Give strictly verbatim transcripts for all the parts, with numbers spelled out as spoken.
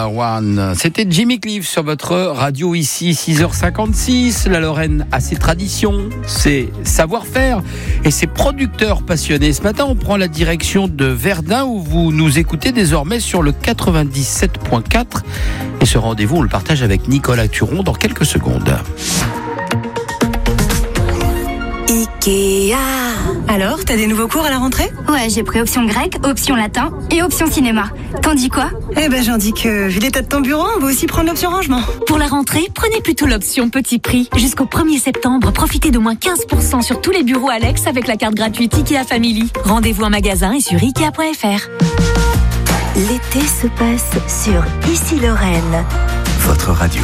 One. C'était Jimmy Cliff sur votre radio ici, six heures cinquante-six. La Lorraine a ses traditions, ses savoir-faire et ses producteurs passionnés. Ce matin, on prend la direction de Verdun où vous nous écoutez désormais sur le quatre-vingt-dix-sept point quatre. Et ce rendez-vous, on le partage avec Nicolas Turon dans quelques secondes. Ikea. Alors, t'as des nouveaux cours à la rentrée ? Ouais, j'ai pris option grec, option latin et option cinéma. T'en dis quoi ? Eh ben, j'en dis que, vu l'état de ton bureau, on va aussi prendre l'option rangement. Pour la rentrée, prenez plutôt l'option petit prix. Jusqu'au premier septembre, profitez d'au moins quinze pour cent sur tous les bureaux Alex avec la carte gratuite Ikea Family. Rendez-vous en magasin et sur ikea point f r. L'été se passe sur Ici Lorraine. Votre radio.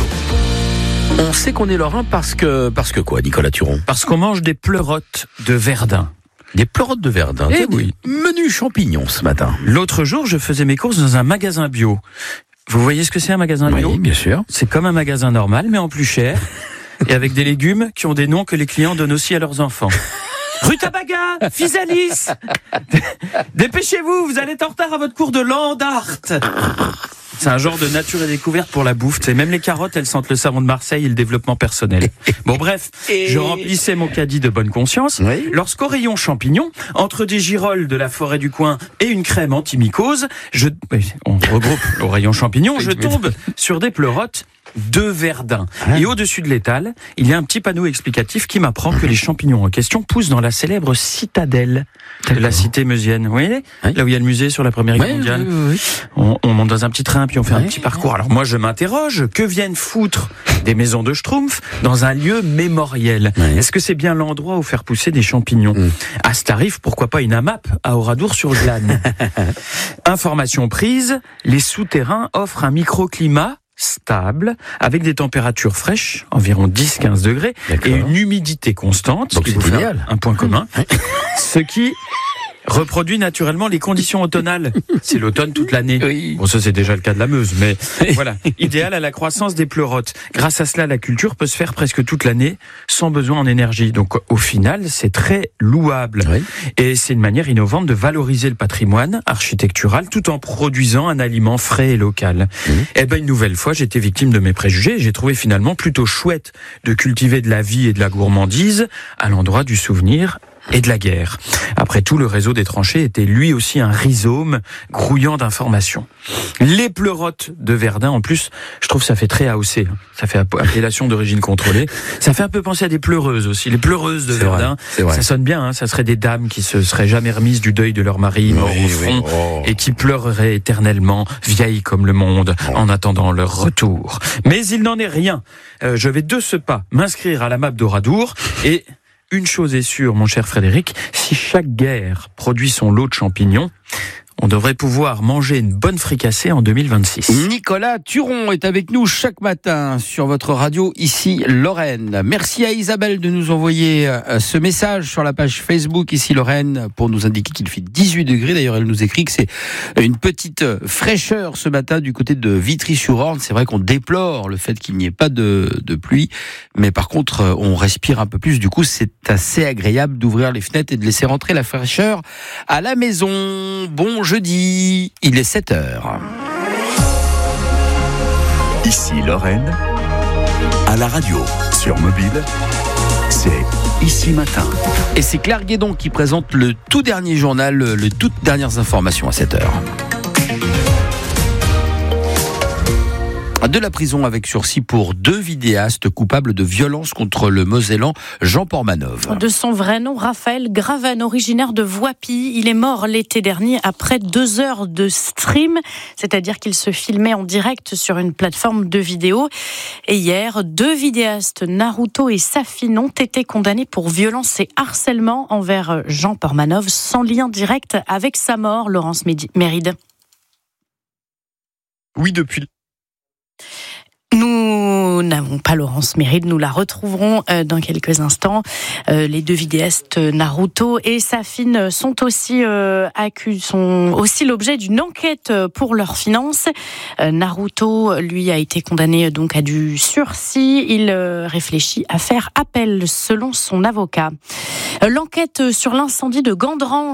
On sait qu'on est lorrain parce que, parce que quoi, Nicolas Turon ? Parce qu'on mange des pleurotes de Verdun. Des pleurotes de Verdun. Eh C'est oui. Menu champignons ce matin. L'autre jour, je faisais mes courses dans un magasin bio. Vous voyez ce que c'est un magasin bio ? Oui, bien sûr. C'est comme un magasin normal, mais en plus cher. Et avec des légumes qui ont des noms que les clients donnent aussi à leurs enfants. Rutabaga, Physalis. Dépêchez-vous, vous allez être en retard à votre cours de land art. C'est un genre de nature et découverte pour la bouffe. C'est même les carottes, elles sentent le savon de Marseille et le développement personnel. Bon bref, je remplissais mon caddie de bonne conscience. Oui. Lorsqu'au rayon champignons, entre des girolles de la forêt du coin et une crème antimycose, je, on regroupe au rayon champignons, je tombe sur des pleurotes de Verdun. Ah. Et au-dessus de l'étal, il y a un petit panneau explicatif qui m'apprend que les champignons en question poussent dans la célèbre citadelle de la cité meusienne. Vous voyez ? Oui. Là où il y a le musée sur la Première Guerre Oui, mondiale. oui, oui, oui. On, on monte dans un petit train, puis on fait Oui. un petit parcours. Alors moi, je m'interroge, que viennent foutre des maisons de Schtroumpf dans un lieu mémoriel ? Oui. Est-ce que c'est bien l'endroit où faire pousser des champignons ? Mm. À ce tarif, pourquoi pas une AMAP à Oradour-sur-Glane ? Information prise, les souterrains offrent un microclimat stable, avec des températures fraîches, environ dix à quinze degrés, D'accord. et une humidité constante, Donc ce qui c'est vous fait idéal. un point commun, ce qui reproduit naturellement les conditions automnales. C'est l'automne toute l'année. Oui. Bon, ça c'est déjà le cas de la Meuse, mais voilà, idéal à la croissance des pleurotes. Grâce à cela, la culture peut se faire presque toute l'année, sans besoin en énergie. Donc au final, c'est très louable. Oui. Et c'est une manière innovante de valoriser le patrimoine architectural tout en produisant un aliment frais et local. Mmh. Eh ben, une nouvelle fois, j'étais victime de mes préjugés. J'ai trouvé finalement plutôt chouette de cultiver de la vie et de la gourmandise à l'endroit du souvenir et de la guerre. Après tout, le réseau des tranchées était lui aussi un rhizome grouillant d'informations. Les pleurotes de Verdun, en plus, je trouve ça fait très A O C. Ça fait appellation d'origine contrôlée. Ça fait un peu penser à des pleureuses aussi. Les pleureuses de C'est Verdun, vrai, c'est vrai. ça sonne bien. Hein, ça serait des dames qui se seraient jamais remises du deuil de leur mari mort Oui, au front oui. Oh. et qui pleureraient éternellement, vieilles comme le monde, en attendant leur retour. Mais il n'en est rien. Euh, je vais de ce pas m'inscrire à la map d'Oradour et... Une chose est sûre, mon cher Frédéric, si chaque guerre produit son lot de champignons, on devrait pouvoir manger une bonne fricassée en deux mille vingt-six. Nicolas Turon est avec nous chaque matin sur votre radio ici Lorraine. Merci à Isabelle de nous envoyer euh, ce message sur la page Facebook ici Lorraine pour nous indiquer qu'il fait dix-huit degrés. D'ailleurs, elle nous écrit que c'est une petite fraîcheur ce matin du côté de Vitry-sur-Orne. C'est vrai qu'on déplore le fait qu'il n'y ait pas de, de pluie, mais par contre, on respire un peu plus. Du coup, c'est assez agréable d'ouvrir les fenêtres et de laisser rentrer la fraîcheur à la maison. Bon jeudi, il est sept heures. Ici Lorraine, à la radio, sur mobile, c'est Ici Matin. Et c'est Claire Guédon qui présente le tout dernier journal, les toutes dernières informations à sept heures. De la prison avec sursis pour deux vidéastes coupables de violence contre le Mosellan Jean Pormanov. De son vrai nom, Raphaël Graven, originaire de Voipy. Il est mort l'été dernier après deux heures de stream, c'est-à-dire qu'il se filmait en direct sur une plateforme de vidéo. Et hier, deux vidéastes, Naruto et Safin, ont été condamnés pour violence et harcèlement envers Jean Pormanov, sans lien direct avec sa mort, Laurence Méride. Oui, depuis... Nous n'avons pas Laurence Méride, nous la retrouverons dans quelques instants. Les deux vidéastes Naruto et Safin sont aussi euh, accus, sont aussi l'objet d'une enquête pour leurs finances. Naruto, lui, a été condamné donc à du sursis. Il réfléchit à faire appel selon son avocat. L'enquête sur l'incendie de Gandran